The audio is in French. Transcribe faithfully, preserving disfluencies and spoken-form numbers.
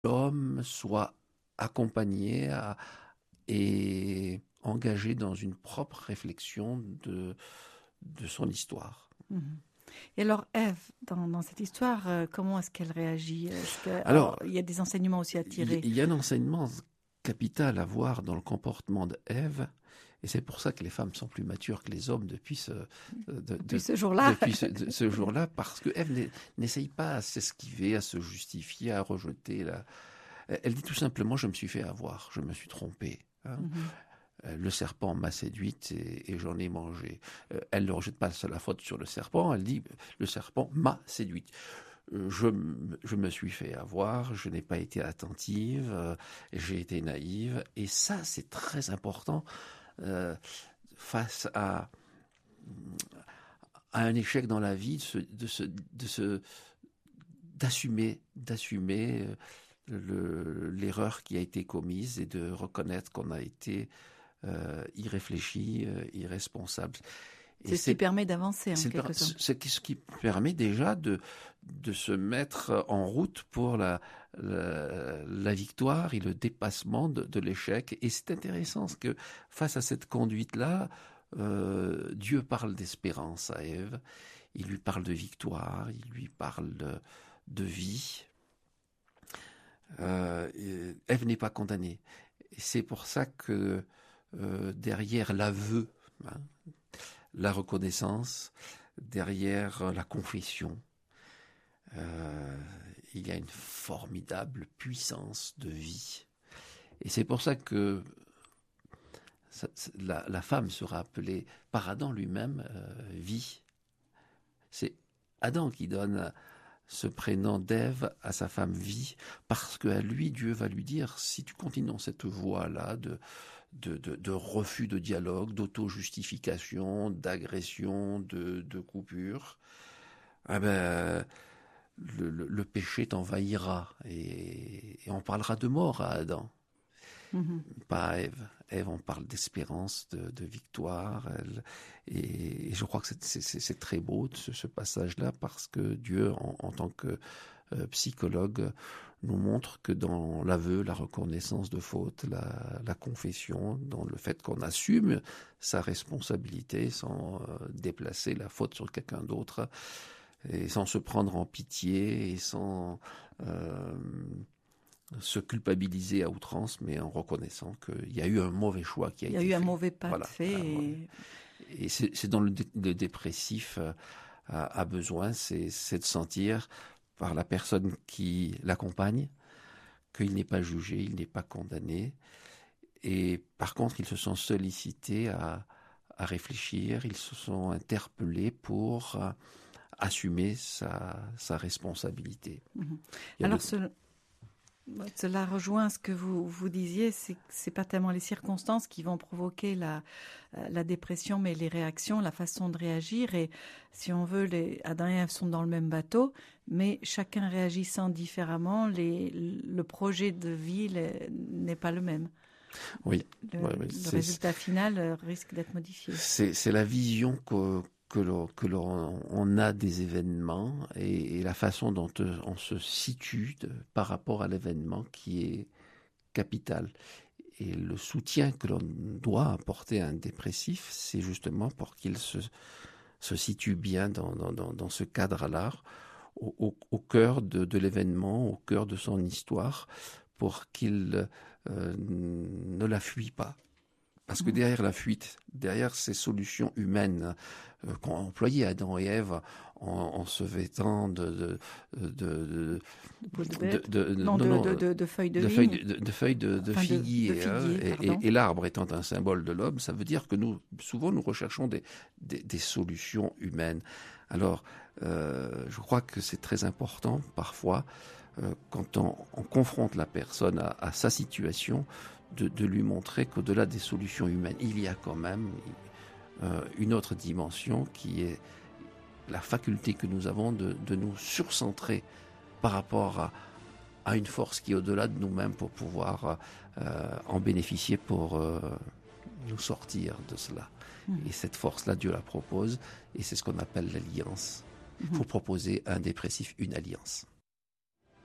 l'homme soit accompagné à- et engagé dans une propre réflexion de, de son histoire. Mhm. Et alors, Ève, dans, dans cette histoire, euh, comment est-ce qu'elle réagit? Est-ce que, oh, Alors, il y a des enseignements aussi à il y, tirer. il y a un enseignement capital à voir dans le comportement d'Ève, et c'est pour ça que les femmes sont plus matures que les hommes depuis ce, de- Depuis de- ce jour-là. depuis ce, de- ce jour-là, parce que Ève n'est- n'essaye pas à s'esquiver, à se justifier, à rejeter. La... Elle dit tout simplement, je me suis fait avoir, je me suis trompée. Hein. Mhm. Euh, Le serpent m'a séduite et, et j'en ai mangé. Euh, Elle ne rejette pas la faute sur le serpent, elle dit, le serpent m'a séduite. Euh, Je, m- je me suis fait avoir, je n'ai pas été attentive, euh, j'ai été naïve. Et ça, c'est très important euh, face à, à un échec dans la vie, de se, de se, de se- d'assumer, d'assumer euh, le- l'erreur qui a été commise et de reconnaître qu'on a été euh, irréfléchi, euh, irresponsable. Et C'est ce qui c'est permet d'avancer, en c'est quelque sorte. c'est ce qui permet déjà de, de se mettre en route pour la, la, la victoire et le dépassement de, de l'échec. Et c'est intéressant parce que face à cette conduite-là, euh, Dieu parle d'espérance à Ève, il lui parle de victoire, il lui parle de, de vie. Euh, et Ève n'est pas condamnée. Et c'est pour ça que euh, derrière l'aveu, hein, la reconnaissance, derrière la confession, euh, il y a une formidable puissance de vie. Et c'est pour ça que ça, la, la femme sera appelée par Adam lui-même euh, vie. C'est Adam qui donne ce prénom d'Ève à sa femme vie, parce qu'à lui, Dieu va lui dire, si tu continues dans cette voie-là de, de, de, de refus de dialogue, d'auto-justification, d'agression, de, de coupure, eh ben, le, le, le péché t'envahira et, et on parlera de mort à Adam, Mhm. pas à Ève. Ève, on parle d'espérance, de, de victoire. Elle, et, et je crois que c'est, c'est, c'est très beau ce, ce passage-là parce que Dieu, en, en tant que euh, psychologue, nous montre que dans l'aveu, la reconnaissance de faute, la, la confession, dans le fait qu'on assume sa responsabilité sans euh, déplacer la faute sur quelqu'un d'autre, et sans se prendre en pitié et sans euh, se culpabiliser à outrance, mais en reconnaissant qu'il y a eu un mauvais choix qui a Il y a été eu un fait. mauvais pas de Voilà, fait. voilà, voilà. Et... Et c'est, c'est dans le, dé, le dépressif euh, a, a besoin, c'est, c'est de sentir par la personne qui l'accompagne qu'il n'est pas jugé, il n'est pas condamné. Et par contre, ils se sont sollicités à, à réfléchir, ils se sont interpellés pour euh, assumer sa, sa responsabilité. Mhm. Il y a Alors, de... ce- cela rejoint ce que vous, vous disiez, c'est que c'est pas tellement les circonstances qui vont provoquer la, euh, la dépression, mais les réactions, la façon de réagir. Et si on veut, les Adam et Ève sont dans le même bateau, mais chacun réagissant différemment, les, le projet de vie les- n'est pas le même. Oui, Le, ouais, ouais, le c'est, résultat final euh, risque d'être modifié. c'est, c'est la vision que, que, l'on, que l'on on a des événements et, et la façon dont on se situe de, par rapport à l'événement qui est capital. Et le soutien que l'on doit apporter à un dépressif, c'est justement pour qu'il se, se situe bien dans, dans, dans, dans ce cadre-là, au, au, au cœur de, de l'événement, au cœur de son histoire, pour qu'il euh, ne la fuit pas. Parce que derrière la fuite, derrière ces solutions humaines euh, qu'ont employées Adam et Ève en, en se vêtant de, de, de, De peau de de, bête. de, de Non, non, de, non, de, de, de feuilles de de feuilles vigne. de, de feuilles de, de Enfin, de- de figuier, hein, figuier, et, pardon. et, et l'arbre étant un symbole de l'homme, ça veut dire que nous, souvent, nous recherchons des, des, des solutions humaines. Alors, euh, je crois que c'est très important, parfois, euh, quand on, on confronte la personne à, à sa situation, de, de lui montrer qu'au-delà des solutions humaines, il y a quand même euh, une autre dimension qui est la faculté que nous avons de, de nous surcentrer par rapport à, à une force qui est au-delà de nous-mêmes pour pouvoir euh, en bénéficier pour euh, nous sortir de cela. Mmh. Et cette force-là, Dieu la propose, et c'est ce qu'on appelle l'alliance. Il mmh. faut proposer à un dépressif une alliance.